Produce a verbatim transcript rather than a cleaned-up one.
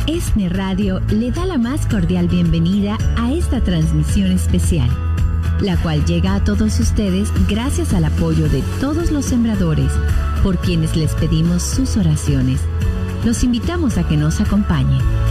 ESNE Radio le da la más cordial bienvenida a esta transmisión especial, la cual llega a todos ustedes gracias al apoyo de todos los sembradores, por quienes les pedimos sus oraciones. Los invitamos a que nos acompañen.